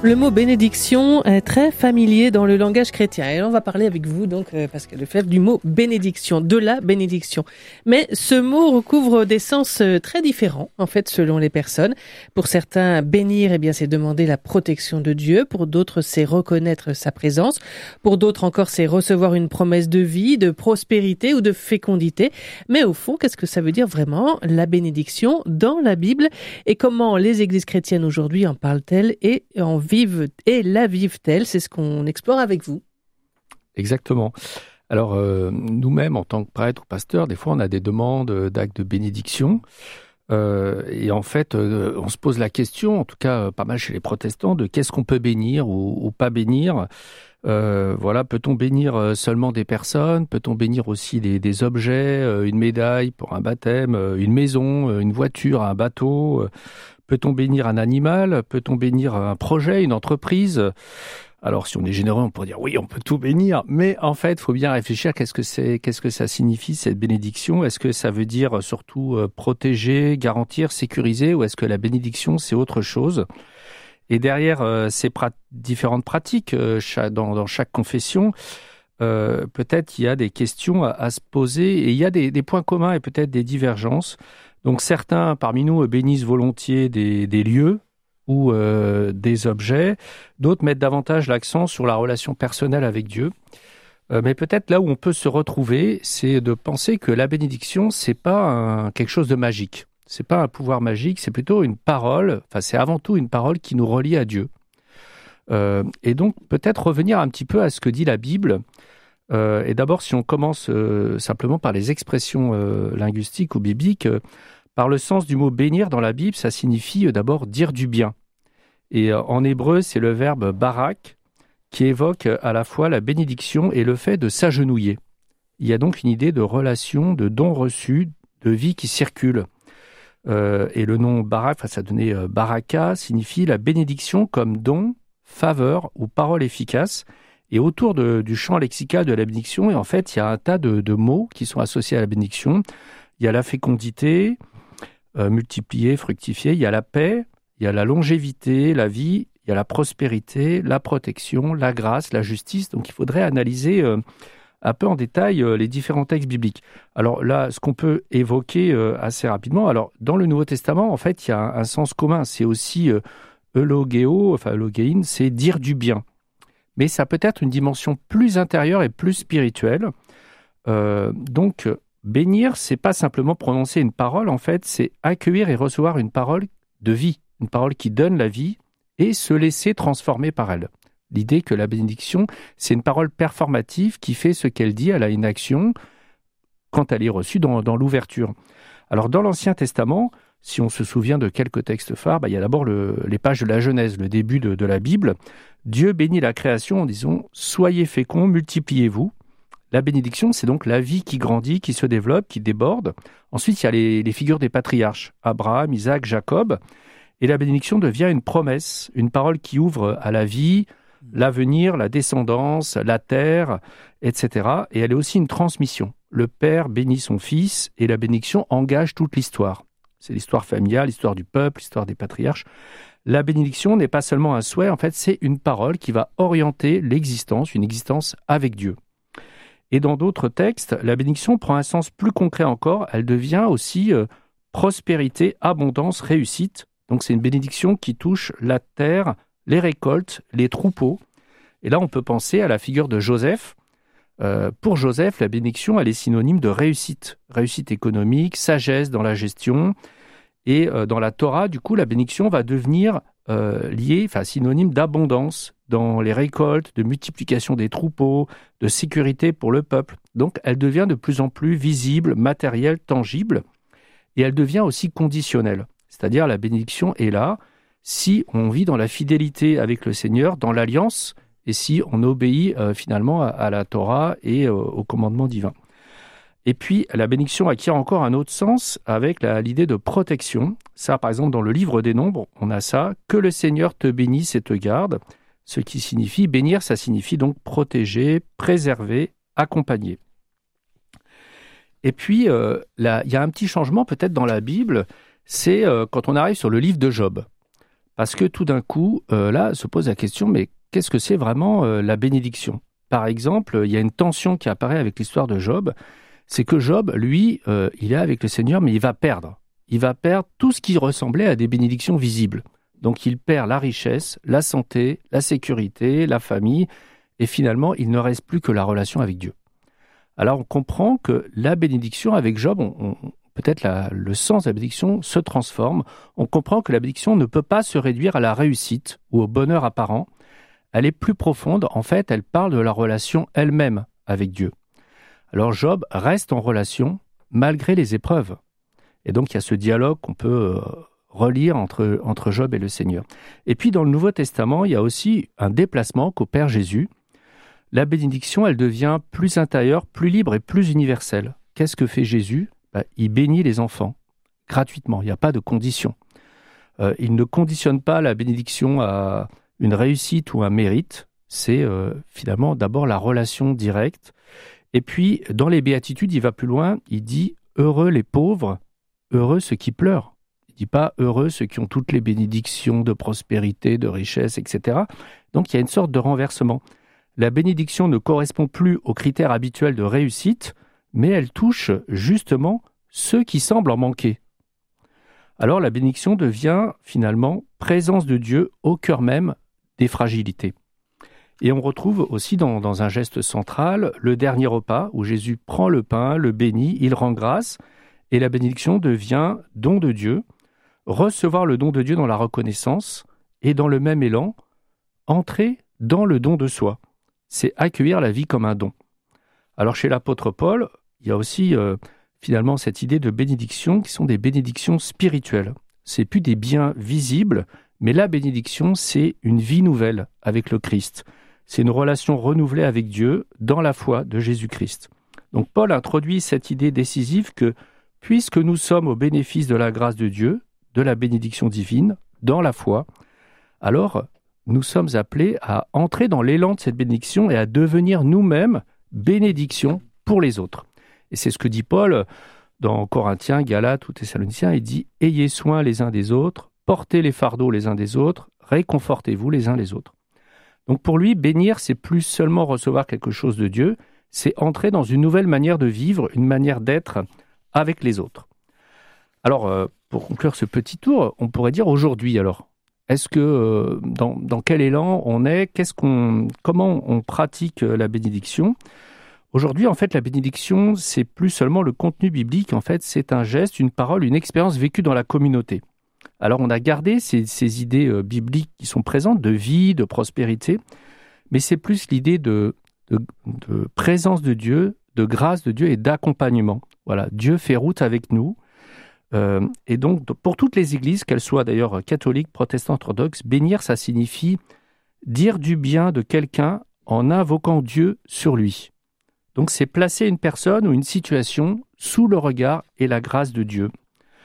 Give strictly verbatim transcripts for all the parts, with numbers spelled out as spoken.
Le mot bénédiction est très familier dans le langage chrétien. Et on va parler avec vous, donc, euh, Pascal Lefebvre, du mot bénédiction, de la bénédiction. Mais ce mot recouvre des sens euh, très différents, en fait, selon les personnes. Pour certains, bénir, eh bien, c'est demander la protection de Dieu. Pour d'autres, c'est reconnaître sa présence. Pour d'autres encore, c'est recevoir une promesse de vie, de prospérité ou de fécondité. Mais au fond, qu'est-ce que ça veut dire vraiment, la bénédiction, dans la Bible? Et comment les églises chrétiennes aujourd'hui en parlent-elles et en vivent et la vivent-elles? C'est ce qu'on explore avec vous. Exactement. Alors, euh, nous-mêmes, en tant que prêtres ou pasteurs, des fois, on a des demandes d'actes de bénédiction. Euh, et en fait, euh, on se pose la question, en tout cas pas mal chez les protestants, de qu'est-ce qu'on peut bénir ou, ou pas bénir. Euh, voilà, peut-on bénir seulement des personnes? Peut-on bénir aussi des, des objets, une médaille pour un baptême, une maison, une voiture, un bateau? Peut-on bénir un animal? Peut-on bénir un projet, une entreprise? Alors, si on est généreux, on pourrait dire oui, on peut tout bénir. Mais en fait, il faut bien réfléchir. Qu'est-ce que c'est, qu'est-ce que ça signifie, cette bénédiction? Est-ce que ça veut dire surtout euh, protéger, garantir, sécuriser? Ou est-ce que la bénédiction, c'est autre chose? Et derrière euh, ces prat- différentes pratiques euh, chaque, dans, dans chaque confession, euh, peut-être il y a des questions à, à se poser et il y a des, des points communs et peut-être des divergences. Donc certains parmi nous bénissent volontiers des, des lieux ou euh, des objets, d'autres mettent davantage l'accent sur la relation personnelle avec Dieu. Euh, mais peut-être là où on peut se retrouver, c'est de penser que la bénédiction, c'est pas un, quelque chose de magique. C'est pas un pouvoir magique, c'est plutôt une parole, enfin c'est avant tout une parole qui nous relie à Dieu. Euh, et donc peut-être revenir un petit peu à ce que dit la Bible. Euh, et d'abord, si on commence euh, simplement par les expressions euh, linguistiques ou bibliques, euh, par le sens du mot bénir dans la Bible, ça signifie euh, d'abord dire du bien. Et euh, en hébreu, c'est le verbe barak qui évoque euh, à la fois la bénédiction et le fait de s'agenouiller. Il y a donc une idée de relation, de don reçu, de vie qui circule. Euh, et le nom barak, enfin, ça donnait euh, baraka, signifie la bénédiction comme don, faveur ou parole efficace. Et autour de, du champ lexical de la bénédiction, et en fait, il y a un tas de, de mots qui sont associés à la bénédiction. Il y a la fécondité, euh, multiplier, fructifier. Il y a la paix, il y a la longévité, la vie, il y a la prospérité, la protection, la grâce, la justice. Donc, il faudrait analyser euh, un peu en détail euh, les différents textes bibliques. Alors là, ce qu'on peut évoquer euh, assez rapidement, alors dans le Nouveau Testament, en fait, il y a un, un sens commun. C'est aussi euh, eulogéo, enfin eulogéin, c'est dire du bien. Mais ça peut être une dimension plus intérieure et plus spirituelle. Euh, donc, bénir, c'est pas simplement prononcer une parole, en fait, c'est accueillir et recevoir une parole de vie, une parole qui donne la vie et se laisser transformer par elle. L'idée que la bénédiction, c'est une parole performative qui fait ce qu'elle dit, elle a une action quand elle est reçue dans, dans l'ouverture. Alors, dans l'Ancien Testament, si on se souvient de quelques textes phares, bah, il y a d'abord le, les pages de la Genèse, le début de, de la Bible. Dieu bénit la création en disant « Soyez féconds, multipliez-vous ». La bénédiction, c'est donc la vie qui grandit, qui se développe, qui déborde. Ensuite, il y a les, les figures des patriarches, Abraham, Isaac, Jacob. Et la bénédiction devient une promesse, une parole qui ouvre à la vie, l'avenir, la descendance, la terre, et cetera. Et elle est aussi une transmission. Le Père bénit son Fils et la bénédiction engage toute l'histoire. C'est l'histoire familiale, l'histoire du peuple, l'histoire des patriarches. La bénédiction n'est pas seulement un souhait, en fait, c'est une parole qui va orienter l'existence, une existence avec Dieu. Et dans d'autres textes, la bénédiction prend un sens plus concret encore. Elle devient aussi euh, prospérité, abondance, réussite. Donc c'est une bénédiction qui touche la terre, les récoltes, les troupeaux. Et là, on peut penser à la figure de Joseph. Euh, pour Joseph, la bénédiction, elle est synonyme de réussite. Réussite économique, sagesse dans la gestion. Et euh, dans la Torah, du coup, la bénédiction va devenir euh, liée, enfin synonyme d'abondance dans les récoltes, de multiplication des troupeaux, de sécurité pour le peuple. Donc, elle devient de plus en plus visible, matérielle, tangible. Et elle devient aussi conditionnelle. C'est-à-dire, la bénédiction est là si on vit dans la fidélité avec le Seigneur, dans l'alliance, et si on obéit euh, finalement à, à la Torah et euh, au commandement divin. Et puis, la bénédiction acquiert encore un autre sens avec la, l'idée de protection. Ça, par exemple, dans le livre des Nombres, on a ça, « Que le Seigneur te bénisse et te garde », ce qui signifie, bénir, ça signifie donc protéger, préserver, accompagner. Et puis, euh, là, il y a un petit changement peut-être dans la Bible, c'est euh, quand on arrive sur le livre de Job. parce que tout d'un coup, euh, là, se pose la question, mais qu'est-ce que c'est vraiment euh, la bénédiction ? Par exemple, il y a une tension qui apparaît avec l'histoire de Job, c'est que Job, lui, euh, il est avec le Seigneur, mais il va perdre. Il va perdre tout ce qui ressemblait à des bénédictions visibles. Donc il perd la richesse, la santé, la sécurité, la famille, et finalement, il ne reste plus que la relation avec Dieu. Alors on comprend que la bénédiction avec Job, on, on, peut-être la, le sens de la bénédiction se transforme. On comprend que la bénédiction ne peut pas se réduire à la réussite ou au bonheur apparent. Elle est plus profonde. En fait, elle parle de la relation elle-même avec Dieu. Alors Job reste en relation malgré les épreuves. Et donc il y a ce dialogue qu'on peut euh, relire entre, entre Job et le Seigneur. Et puis dans le Nouveau Testament, il y a aussi un déplacement qu'opère Jésus. La bénédiction, elle devient plus intérieure, plus libre et plus universelle. Qu'est-ce que fait Jésus ? Ben, il bénit les enfants gratuitement, il n'y a pas de condition. Euh, il ne conditionne pas la bénédiction à une réussite ou un mérite, c'est euh, finalement d'abord la relation directe. Et puis, dans les béatitudes, il va plus loin, il dit « Heureux les pauvres, heureux ceux qui pleurent ». Il ne dit pas « Heureux ceux qui ont toutes les bénédictions de prospérité, de richesse, et cetera » Donc, il y a une sorte de renversement. La bénédiction ne correspond plus aux critères habituels de réussite, mais elle touche justement ceux qui semblent en manquer. Alors la bénédiction devient finalement présence de Dieu au cœur même des fragilités. Et on retrouve aussi dans, dans un geste central le dernier repas où Jésus prend le pain, le bénit, il rend grâce, et la bénédiction devient don de Dieu, recevoir le don de Dieu dans la reconnaissance, et dans le même élan, entrer dans le don de soi. C'est accueillir la vie comme un don. Alors chez l'apôtre Paul, il y a aussi euh, finalement cette idée de bénédiction qui sont des bénédictions spirituelles. C'est plus des biens visibles, mais la bénédiction, c'est une vie nouvelle avec le Christ. C'est une relation renouvelée avec Dieu dans la foi de Jésus-Christ. Donc Paul introduit cette idée décisive que puisque nous sommes au bénéfice de la grâce de Dieu, de la bénédiction divine, dans la foi, alors nous sommes appelés à entrer dans l'élan de cette bénédiction et à devenir nous-mêmes bénédiction pour les autres. Et c'est ce que dit Paul dans Corinthiens, Galates ou Thessaloniciens. Il dit « Ayez soin les uns des autres, portez les fardeaux les uns des autres, réconfortez-vous les uns les autres. » Donc pour lui, bénir, c'est plus seulement recevoir quelque chose de Dieu, c'est entrer dans une nouvelle manière de vivre, une manière d'être avec les autres. Alors, euh, pour conclure ce petit tour, on pourrait dire aujourd'hui alors, est-ce que, euh, dans, dans quel élan on est, qu'est-ce qu'on, comment on pratique la bénédiction ? Aujourd'hui, en fait, la bénédiction, c'est plus seulement le contenu biblique, en fait, c'est un geste, une parole, une expérience vécue dans la communauté. Alors, on a gardé ces, ces idées euh, bibliques qui sont présentes, de vie, de prospérité, mais c'est plus l'idée de, de, de présence de Dieu, de grâce de Dieu et d'accompagnement. Voilà, Dieu fait route avec nous. Euh, et donc, pour toutes les églises, qu'elles soient d'ailleurs catholiques, protestantes, orthodoxes, bénir, ça signifie dire du bien de quelqu'un en invoquant Dieu sur lui. Donc, c'est placer une personne ou une situation sous le regard et la grâce de Dieu.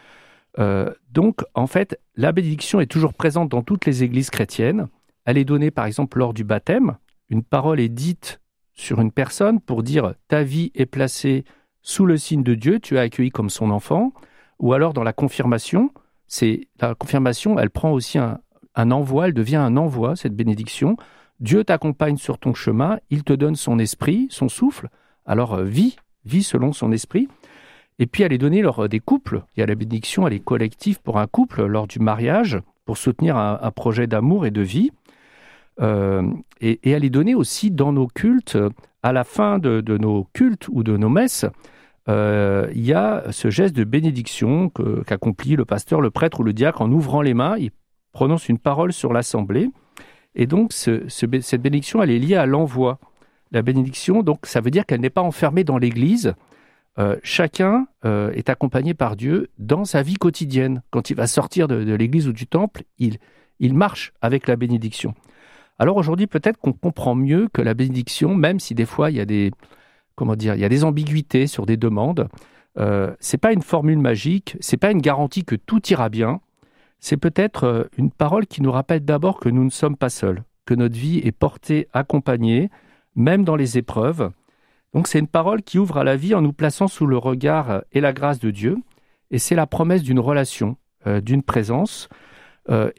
Euh, donc, en fait, la bénédiction est toujours présente dans toutes les églises chrétiennes. Elle est donnée, par exemple, lors du baptême. Une parole est dite sur une personne pour dire « ta vie est placée sous le signe de Dieu, tu es accueilli comme son enfant ». Ou alors dans la confirmation, c'est, la confirmation, elle prend aussi un, un envoi, elle devient un envoi, cette bénédiction. Dieu t'accompagne sur ton chemin, il te donne son esprit, son souffle. Alors vis, vis selon son esprit. Et puis elle est donnée lors des couples. Il y a la bénédiction, elle est collective pour un couple lors du mariage, pour soutenir un, un projet d'amour et de vie. Euh, et, et elle est donnée aussi dans nos cultes, à la fin de, de nos cultes ou de nos messes. Euh, il y a ce geste de bénédiction que, qu'accomplit le pasteur, le prêtre ou le diacre en ouvrant les mains. Il prononce une parole sur l'assemblée. Et donc, ce, ce, cette bénédiction, elle est liée à l'envoi. La bénédiction, donc, ça veut dire qu'elle n'est pas enfermée dans l'Église. Euh, chacun euh, est accompagné par Dieu dans sa vie quotidienne. Quand il va sortir de, de l'Église ou du temple, il, il marche avec la bénédiction. Alors aujourd'hui, peut-être qu'on comprend mieux que la bénédiction, même si des fois, il y a des... Comment dire, il y a des ambiguïtés sur des demandes. Euh, c'est pas une formule magique, c'est pas une garantie que tout ira bien. C'est peut-être euh, une parole qui nous rappelle d'abord que nous ne sommes pas seuls, que notre vie est portée, accompagnée, même dans les épreuves. Donc c'est une parole qui ouvre à la vie en nous plaçant sous le regard et la grâce de Dieu. Et c'est la promesse d'une relation, euh, d'une présence. Euh, et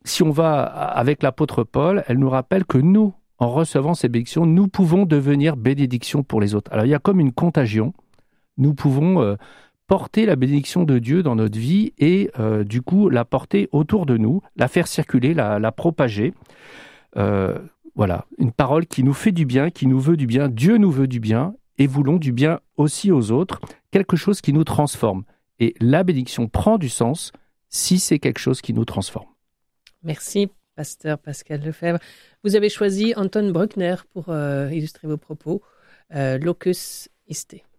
si on va avec l'apôtre Paul, elle nous rappelle que nous, en recevant ces bénédictions, nous pouvons devenir bénédiction pour les autres. Alors il y a comme une contagion. Nous pouvons euh, porter la bénédiction de Dieu dans notre vie et euh, du coup la porter autour de nous, la faire circuler, la, la propager. Euh, voilà, une parole qui nous fait du bien, qui nous veut du bien. Dieu nous veut du bien et voulons du bien aussi aux autres. Quelque chose qui nous transforme. Et la bénédiction prend du sens si c'est quelque chose qui nous transforme. Merci, pasteur Pascal Lefebvre. Vous avez choisi Anton Bruckner pour euh, illustrer vos propos. Euh, Locus Iste.